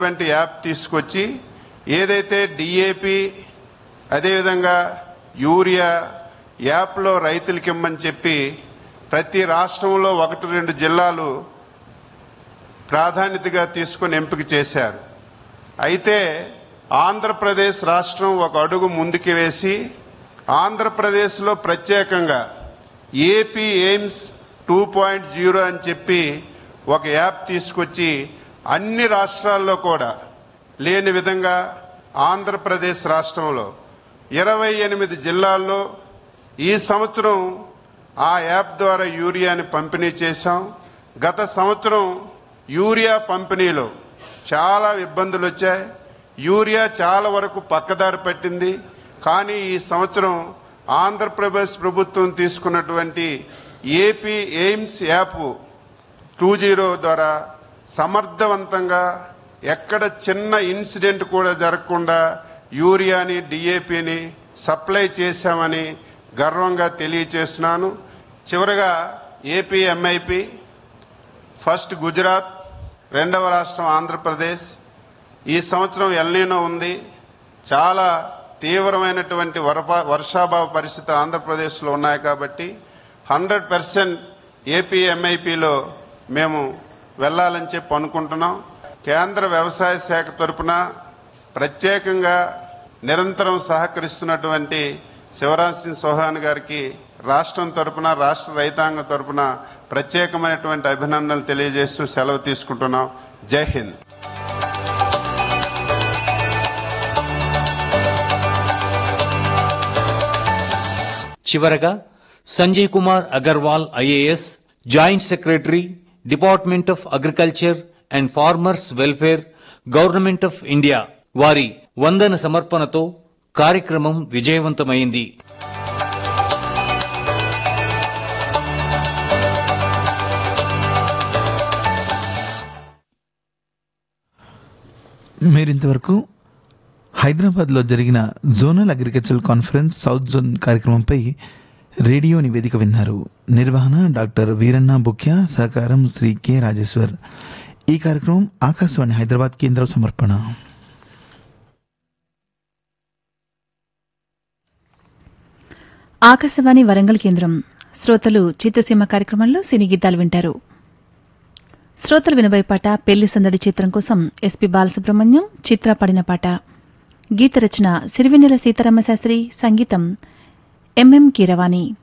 App తీసుకొచ్చి ఏదైతే DAP అదేవిధంగా యూరియా యాప్లో రైతులకి ఇమ్మని చెప్పి ప్రతి రాష్ట్రంలో 1-2 జిల్లాలు ప్రాధాన్యతగా తీసుకొని ఎంపిక చేశారు. అయితే ఆంధ్రప్రదేశ్ రాష్ట్రం ఒక అడుగు ముందుకు వేసి ఆంధ్రప్రదేశ్లో ప్రత్యేకంగా ఏపీ ఎయిమ్స్ 2.0 అని చెప్పి ఒక యాప్ తీసుకొచ్చి అన్ని రాష్ట్రాల్లో కూడా లేని విధంగా ఆంధ్రప్రదేశ్ రాష్ట్రంలో 28 జిల్లాల్లో ఈ సంవత్సరం ఆ యాప్ ద్వారా యూరియాని పంపిణీ చేశాం. గత సంవత్సరం యూరియా పంపిణీలో చాలా ఇబ్బందులు వచ్చాయి. యూరియా చాలా వరకు పక్కదారి పట్టింది. కానీ ఈ సంవత్సరం ఆంధ్రప్రదేశ్ ప్రభుత్వం తీసుకున్నటువంటి ఏపీ ఎయిమ్స్ యాప్ 2.0 ద్వారా సమర్థవంతంగా ఎక్కడ చిన్న ఇన్సిడెంట్ కూడా జరగకుండా యూరియాని డిఏపిని సప్లై చేశామని గర్వంగా తెలియచేస్తున్నాను. చివరగా ఏపీ ఎంఐపి, ఫస్ట్ గుజరాత్, రెండవ రాష్ట్రం ఆంధ్రప్రదేశ్. ఈ సంవత్సరం ఎల్నినో ఉంది. చాలా తీవ్రమైనటువంటి వర్షాభావ పరిస్థితులు ఆంధ్రప్రదేశ్లో ఉన్నాయి కాబట్టి 100% ఏపీ ఎంఐపిలో మేము వెళ్ళాలని చెప్పి అనుకుంటున్నాం. కేంద్ర వ్యవసాయ శాఖ తరపున ప్రత్యేకంగా నిరంతరం సహకరిస్తున్నటువంటి శివరాజ్ సింగ్ చౌహాన్ గారికి రాష్ట్రం తరపున రాష్ట్ర రైతాంగం తరపున ప్రత్యేకమైనటువంటి అభినందనలు తెలియజేస్తూ సెలవు తీసుకుంటున్నాం. జై హింద్. చివరగా Sanjay Kumar Agarwal IAS, joint secretary, department of agriculture and farmers welfare, government of India వారి వందన సమర్పణతో కార్యక్రమం విజయవంతమైంది. మీరింతవరకు హైదరాబాద్లో జరిగిన zonal agricultural conference south zone కార్యక్రమంపై రేడియో నివేదిక విన్నారు. నిర్వహణ డాక్టర్ వీరన్న బుక్యా, సహకారం శ్రీ కె రాజేశ్వర్. ఈ కార్యక్రమం ఆకాశవాణి హైదరాబాద్ కేంద్రం సమర్పణ. ఆకాశవాణి వరంగల్ కేంద్రం. శ్రోతలు చిత్తసీమ కార్యక్రమంలో సినీ గీతాలు వింటారు. శ్రోతలు వినబోయే పాట పెళ్లి సందడి చిత్రం కోసం ఎస్పి బాలసుబ్రహ్మణ్యం, చిత్ర పాడిన పాట. గీత రచన సిరివెన్నెల సీతారామశాస్త్రి, సంగీతం ఎంఎం కీరవాణి.